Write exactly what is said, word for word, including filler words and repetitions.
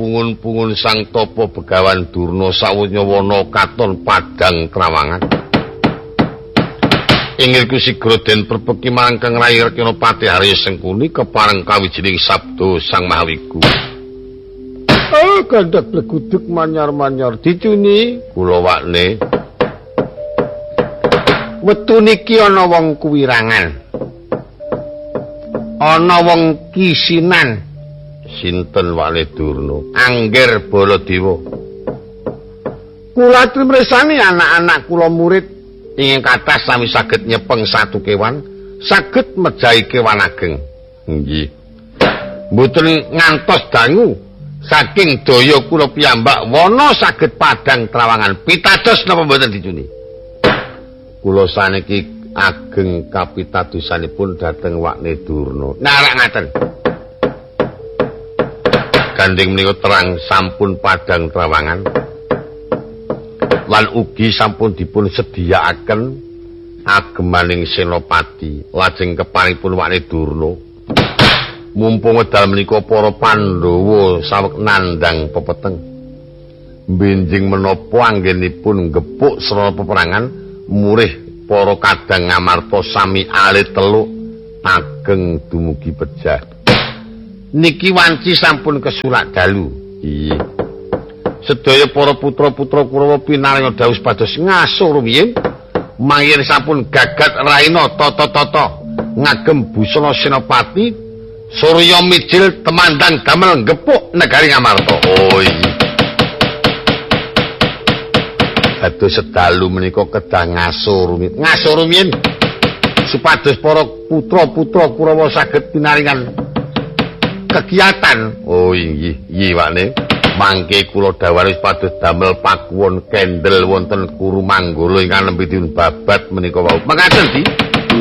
pungun-pungun sang Tapa Begawan Durna sawunyawana katon padang trawangan. Inggilku sigra den perpeki marang Kang Rai Rekanapati Arya Sengkuni kepareng kawijining sabda Sang Mahawiku. Oh, gandhek bleguduk manyar-manyar dicuni kula wakne. Wetu niki ana wong kuwirangan. Ana wong kisinan. Sinten Wakne Durna? Angger Baladewa. Kula trimresani anak-anak kula murid ingkang kathah sami saged nyepeng satu kewan, saged mejahi kewan ageng. Nggih. Mboten ngantos dangu saking daya kula piyambak wana saged padang trawangan. Pitados napa mboten dicuni? Kula saniki ageng kapitadosanipun dhateng Wakne Durna. Narak ngaten. Gandeng menika terang sampun padang trawangan. Lan ugi sampun dipun sediakaken agemaning senopati lajeng keparipun Wakne Durna. Mumpung wedal menika para Pandhawa saweg nandhang pepeteng. Benjing menapa anggenipun gepuk srana peperangan murih para kadang ngamarta sami alit teluk ageng dumugi pejah. Niki wanci sampun kesulak dalu. Iya. Sedaya para putra-putra Kurawa pinaringa dawuh pados ngasuh rumiyin mangir sampun gagat raina tata-tata ngagem busana senopati Surya mijil temandang damel gepuk negari Ngamarta. Oh iya. Dados sedalu menika kedah ngasuh rumiyin. Ngasuh rumiyin supados para putra-putra Kurawa saged pinaringan kegiatan. Oh inggih, nggih Wakne. Mangke kula dawuh pados damel pakuwon kendel wonten Kuru Manggala ingkang nembe dipun babat menika wau. Mekaten Di.